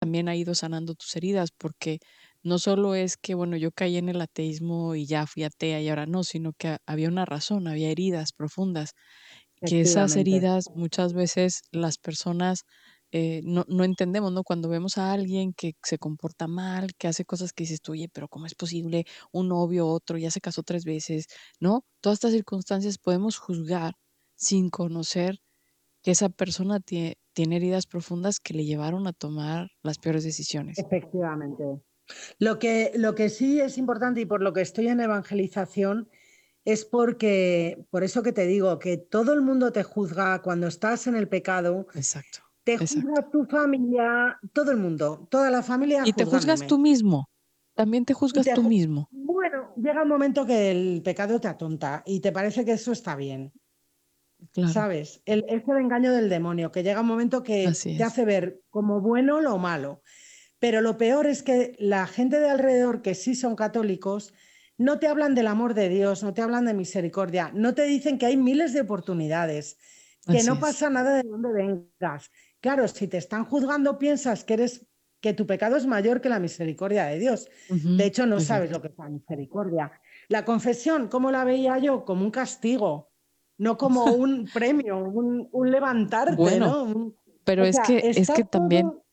también ha ido sanando tus heridas, porque no solo es que, bueno, yo caí en el ateísmo y ya fui atea y ahora no, sino que había una razón, había heridas profundas, que esas efectivamente. heridas muchas veces las personas no entendemos, ¿no? Cuando vemos a alguien que se comporta mal, que hace cosas que dices tú, oye, pero ¿cómo es posible? Un novio, otro, ya se casó 3 veces, ¿no? Todas estas circunstancias podemos juzgar sin conocer que esa persona tiene heridas profundas que le llevaron a tomar las peores decisiones. Efectivamente. Lo que sí es importante y por lo que estoy en evangelización es porque, por eso que te digo, que todo el mundo te juzga cuando estás en el pecado, Exacto, te exacto. juzga tu familia, todo el mundo, toda la familia Y te juzgas tú juzgándome. mismo, también te Y juzgas tú mismo. bueno, llega un momento que el pecado te atonta y te parece que eso está bien, Claro, ¿sabes? Es el engaño del demonio, que llega un momento que así te es, hace ver como bueno lo malo. Pero lo peor es que la gente de alrededor que sí son católicos no te hablan del amor de Dios, no te hablan de misericordia, no te dicen que hay miles de oportunidades, que así no es. pasa nada de donde vengas. Claro, si te están juzgando, piensas que tu pecado es mayor que la misericordia de Dios. De Ujú, hecho, no sabes exacto. lo que es la misericordia. La confesión, ¿cómo la veía yo? Como un castigo, no como un premio, un levantarte, Bueno, ¿no? pero O es sea, que es está que también todo,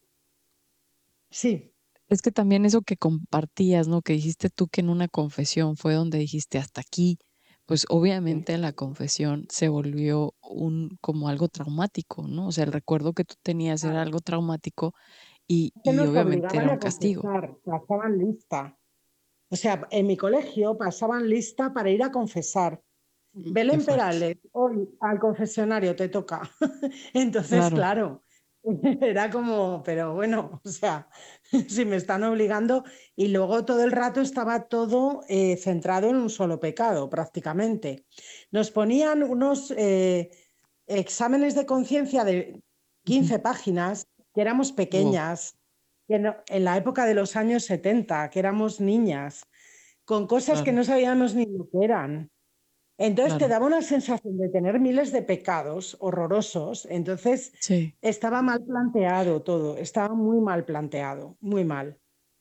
sí, es que también eso que compartías, ¿no? Que dijiste tú que en una confesión fue donde dijiste hasta aquí, pues sí. obviamente la confesión se volvió como algo traumático, ¿no? O sea, el recuerdo que tú tenías era Claro. algo traumático y, Que y nos obviamente era obligaban un a castigo. confesar, pasaban lista. O sea, en mi colegio pasaban lista para ir a confesar. Qué Belén fuerte. Perales, hoy al confesionario te toca. Entonces, Claro, claro, era como, pero bueno, o sea, si me están obligando y luego todo el rato estaba todo centrado en un solo pecado, prácticamente. Nos ponían unos exámenes de conciencia de ujú. 15 páginas, que éramos Wow, pequeñas, en la época de los años 70, que éramos niñas, con cosas que claro, no sabíamos ni lo que eran. Entonces te claro. daba una sensación de tener miles de pecados horrorosos. Entonces Sí. estaba mal planteado todo, estaba muy mal planteado, muy mal.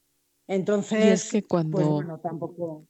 Y es que Entonces, pues cuando, bueno, tampoco.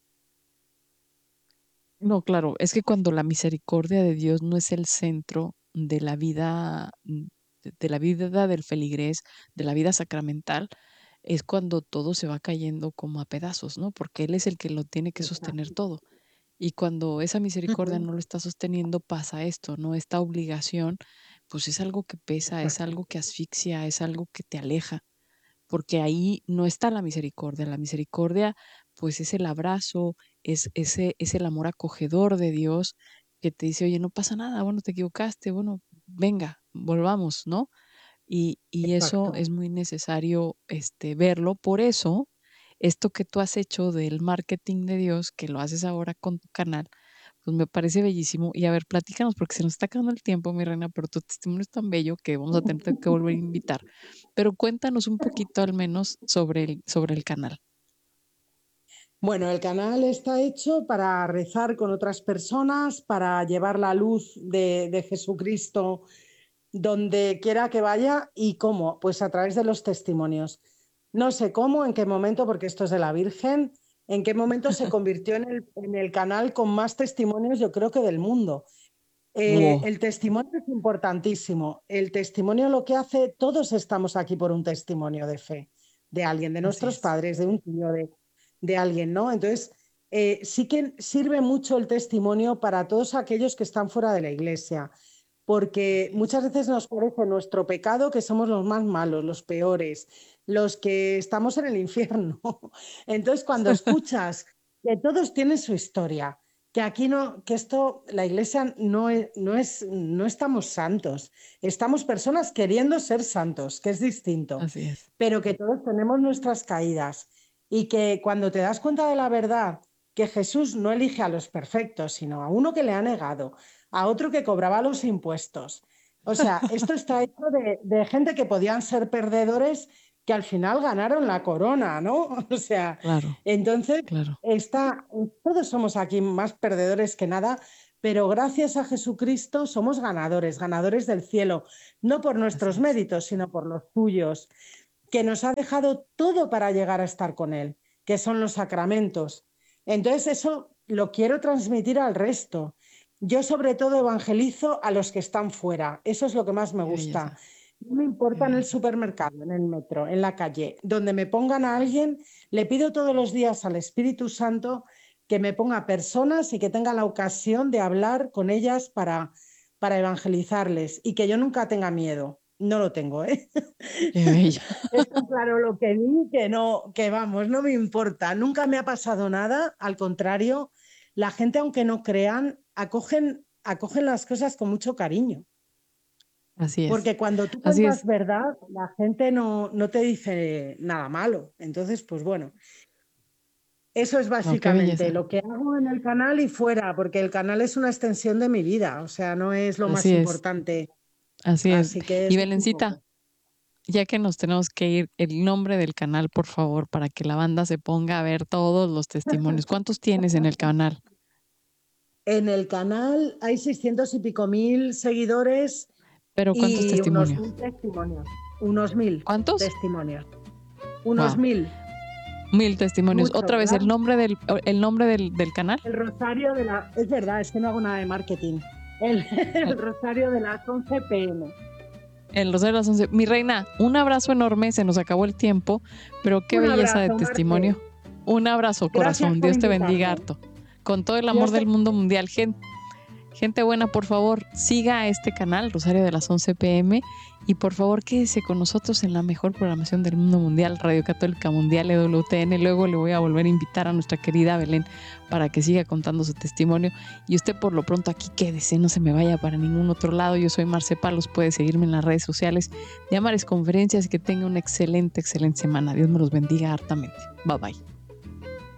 no, claro, es que cuando la misericordia de Dios no es el centro de la vida, de la vida del feligrés, de la vida sacramental, es cuando todo se va cayendo como a pedazos, ¿no? Porque Él es el que lo tiene que sostener Exacto. todo. Y cuando esa misericordia Ujú. no lo está sosteniendo, pasa esto, ¿no? Esta obligación, pues es algo que pesa, es Exacto. algo que asfixia, es algo que te aleja, porque ahí no está la misericordia. La misericordia, pues es el abrazo, es el amor acogedor de Dios que te dice, oye, no pasa nada, bueno, te equivocaste, bueno, venga, volvamos, ¿no? Y eso Exacto. es muy necesario verlo. Por eso, esto que tú has hecho del marketing de Dios, que lo haces ahora con tu canal, pues me parece bellísimo. Y a ver, platícanos, porque se nos está acabando el tiempo, mi reina, pero tu testimonio es tan bello que vamos a tener que volver a invitar. Pero cuéntanos un poquito al menos sobre el canal. Bueno, el canal está hecho para rezar con otras personas, para llevar la luz de Jesucristo donde quiera que vaya y cómo, pues a través de los testimonios. No sé cómo, en qué momento, porque esto es de la Virgen, en qué momento se convirtió en el canal con más testimonios, yo creo que del mundo. Wow, El testimonio es importantísimo. El testimonio lo que hace, todos estamos aquí por un testimonio de fe, de alguien, de así nuestros es. padres, de un tío, de alguien, ¿no? Entonces, sí que sirve mucho el testimonio para todos aquellos que están fuera de la iglesia, porque Así es. muchas veces nos parece nuestro pecado que somos los más malos, los peores, los que estamos en el infierno. Entonces, cuando escuchas que todos tienen su historia, que aquí no, que esto, la iglesia no estamos santos, estamos personas queriendo ser santos, que es distinto, Así es. pero que todos tenemos nuestras caídas y que cuando te das cuenta de la verdad, que Jesús no elige a los perfectos, sino a uno que le ha negado, a otro que cobraba los impuestos. O sea, esto está hecho de gente que podían ser perdedores que al final ganaron la corona, ¿no? O sea, Claro, entonces claro. está, todos somos aquí más perdedores que nada, pero gracias a Jesucristo somos ganadores, ganadores del cielo, no por Así nuestros es. méritos, sino por los tuyos. que nos ha dejado todo para llegar a estar con Él, que son los sacramentos. Entonces eso lo quiero transmitir al resto. Yo sobre todo evangelizo a los que están fuera, eso es lo que más me Qué gusta. belleza, No me qué importa en el belleza. supermercado, en el metro, en la calle, donde me pongan a alguien, le pido todos los días al Espíritu Santo que me ponga personas y que tenga la ocasión de hablar con ellas para evangelizarles y que yo nunca tenga miedo. No lo tengo, ¿eh? Qué bella. Está claro lo que di, que no, que vamos, no me importa. Nunca me ha pasado nada, al contrario, la gente, aunque no crean, acogen las cosas con mucho cariño. Así es, Porque cuando tú así cuentas es. verdad, la gente no te dice nada malo. Entonces, pues bueno, eso es No, qué básicamente belleza. lo que hago en el canal y fuera, porque el canal es una extensión de mi vida, o sea, no es lo más Así es, importante. así es. Así que Y eso es un Belencita, poco. ya que nos tenemos que ir, el nombre del canal, por favor, para que la banda se ponga a ver todos los testimonios. ¿Cuántos tienes en el canal? En el canal hay 600 y pico mil seguidores Pero ¿cuántos y unos testimonios? 1000 testimonios. Unos mil ¿Cuántos? testimonios. Unos Wow, 1000 testimonios. mucho, Otra vez, ¿verdad? el nombre del canal. El rosario de la... Es verdad, es que no hago nada de marketing. El, El, el rosario de las 11 p.m. el Rosario de las 11. Mi reina, un abrazo enorme, se nos acabó el tiempo, pero qué Un belleza de abrazo, Marce. testimonio. Un abrazo, Gracias corazón. por Dios te bendiga invitarme. harto. Con todo el amor Dios del te... mundo mundial. Gente buena, por favor, siga a este canal, Rosario de las 11 p.m. Y por favor, quédese con nosotros en la mejor programación del mundo mundial, Radio Católica Mundial, EWTN. Luego le voy a volver a invitar a nuestra querida Belén para que siga contando su testimonio. Y usted, por lo pronto, aquí quédese, no se me vaya para ningún otro lado. Yo soy Marce Palos, puede seguirme en las redes sociales de Amares Conferencias y que tenga una excelente, excelente semana. Dios me los bendiga hartamente. Bye bye.